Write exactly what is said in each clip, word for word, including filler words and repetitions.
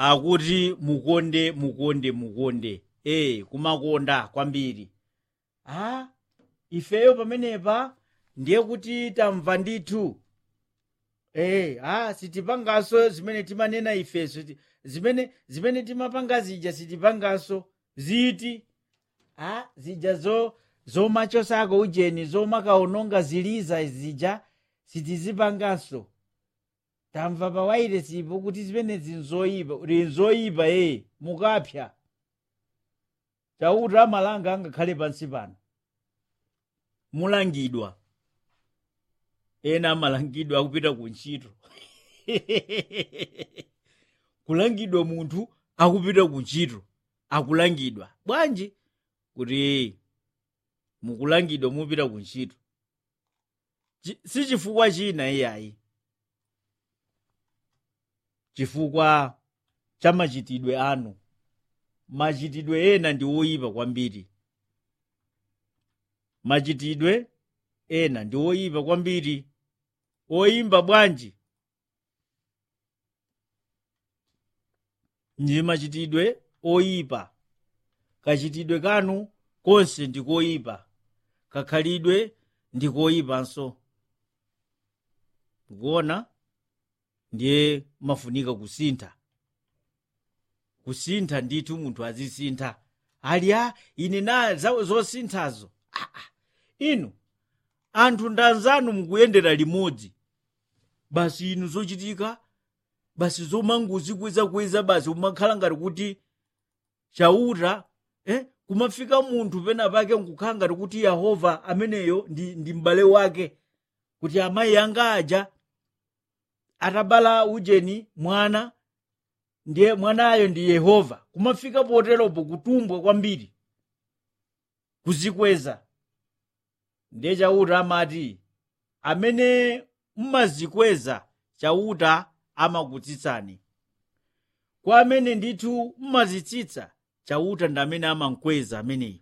akuti mukonde mukonde mukonde eh kumakonda kwambiri. Ah, ifeyo pamenepa ndiye kuti tamva ndithu. Eh, ah sitipangaso zimene timanena ifeso zimene zimene timapanga zija sitipangaso ziti. Ah, zija zo zomachosako ujeni zomakaononga ziliza zija sitizipangaso. Tamva pawaire sipo kuti zimene zinzoyipa rinzoyipa eh mukapya. Chauta malanga angakhale pansi pano. Mulangidwa. Ena malangidwa akupita ku ntchito. Kulangidwa munthu akupita ku ntchito akulangidwa bwanji kuti mukulangidwa mupita ku ntchito. Si chifukwa china iyayi, chifukwa cha machitidwe anu. Machitidwe ena ndi oyipa kwambiri. Machitidwe ena ndi oyipa kwambiri. Oyimba bwanji ndi machitidwe oyipa. Kachitidwe kanu konse ndi koyipa, kakhalidwe ndi koyipanso. Kuona ndiye mafunika kusintha. Kusintha ndithu munthu azisintha. Ali a ine na zosinthazo. Ah, ah. Inu anthu ndanzanu mukuyendera limodzi. Basi inu zochitika basi zomanguzi kweza kweza basi umakhala ngati kuti chauta eh kumafika munthu pena pake nkukhala ngati kuti Yehova ameneyo ndi, ndi m'bale wake, kuti amayi anga aja atabala ujeni mwana ndiye mwanayo ndi Yehova. Kumafika poteropo kutumbwa kwambiri kuzikweza. Ndiye chauta amati amene mmazikweza chauta amakutsitsani. Kwa amene ndithu mmazitsitsa chauta ndi amene amankweza ameneyo.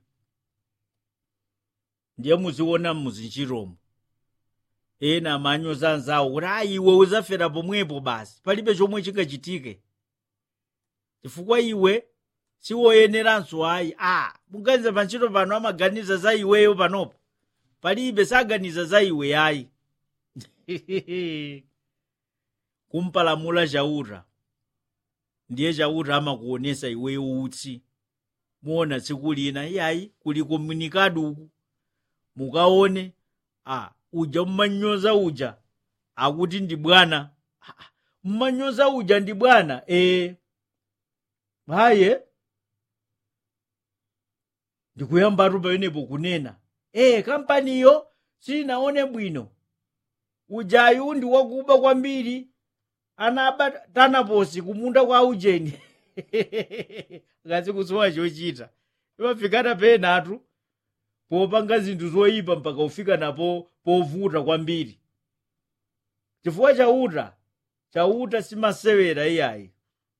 Ndiye muziona muzinchiromo ena amanyoza anzawo kuti ayi iwe uzafera pomwepo basi palibe chomwe chingachitike chifukwa iwe siwoyeneranso ayi. Ah, muganiza pantchito pano amaganiza za iweyo panopo, palibe saganiza za iwe ayi. Kumpalamula chauta ndiye chauta amakuonesa iweyo utsi. Muona tsiku lina iyayi kuli komunikadu uku mukaone ah uja mmanyoza uja akuti ndi bwana. Ah, mmanyoza uja ndi bwana eh haye ndikuyambatu pamenepo kunena eh kampaniyo sinaone bwino, ujayu ndi wakuba kwambiri, anaba tanaposi kumunda kwa ujeni. Ngazi kusowa chochita imafikana penatu popanga zinthu zoyipa mpaka ufika napo povuta kwambiri. Chifukwa chauta chauta simasewera iyayi.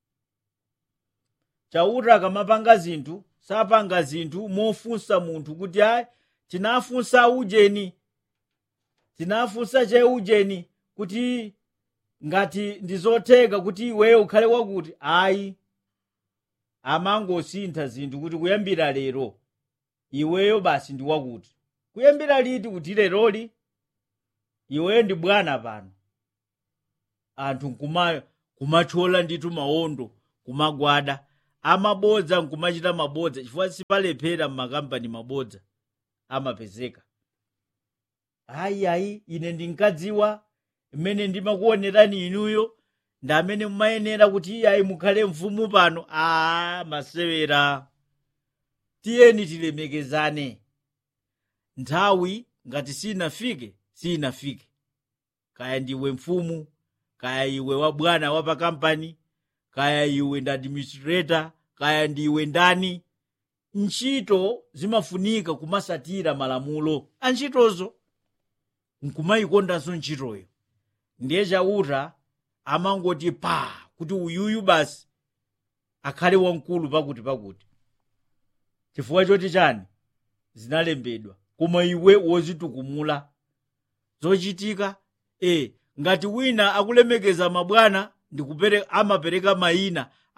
Chauta akamapanga zinthu sapanga zinthu mofunsa munthu kuti ayi tinafunsa ujeni tinafunsa che ujeni kuti ngati ndizotheka kuti iweyo ukhale wakuti. Ayi, amangosintha zinthu kuti kuyambira lero iweyo basi ndi wakuti. Kuyambira liti kuti leroli iweyo ndi bwana pano. Anthu nkuma kumachola ndithu mawondo kumagwada amabodza nkumachita mabodza chifukwa sipalephera mmakampani mabodza amapezeka. Ayi ayi ine ndinkadziwa mmene ndimakuonerani inuyo ndi amene mumayenera kuti ayi mukhale mfumu pano. Ah, masewera. Tiyeni tilemekezane. Nthawi ngati sinafike sinafike. Kaya ndiwe mfumu, kaya iwe wa bwana wa pakampani, kaya iwe ndi administrator, kaya ndiwe ndani, ntchito zimafunika kumasatira malamulo a ntchitozo nkumayikondanso ntchitoyo. Ndiye chauta amangoti pa kuti uyuyu basi akhale wamkulu pakuti pakuti. Chifukwa choti chani zinalembedwa, koma iwe wozitukumula zochitika. E ngati wina akulemekeza mabwana ndikupereka amapereka mayina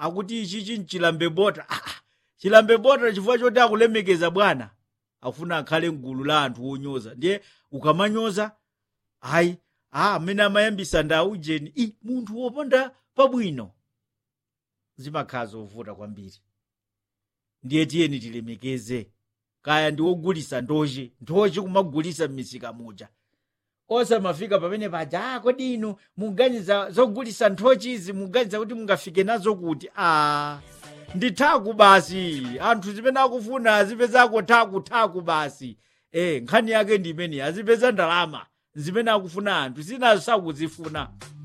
akuti ichi chinchilambe bota. Ah, ah, chilambe bota chifukwa choti akulemekeza bwana afuna akhale mgulu la anthu onyoza. Ndiye ukamanyoza hayi ah amene amayambisa ndawu jeni i munthu woponda pabwino zimakhala zovuta kwambiri. Ndiye tiyeni tilemekeze kaya ndi wogulisa ndoche ndoche kumagulisa m'misika muja osamafika pamene paja ah kodi inu muganiza zogulisa nthochi izi muganiza kuti mungafike nazo kuti ah ndi thaku basi anthu zimene akufuna azipezako thaku thaku basi. Eh nkhani yake ndi imene azipeza ndalama zimene akufuna anthu zinazo sakuzifuna.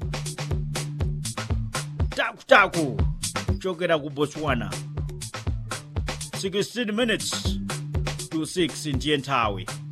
Taku taku chokera ku Botswana. sixteen minutes to six ndiye nthawi.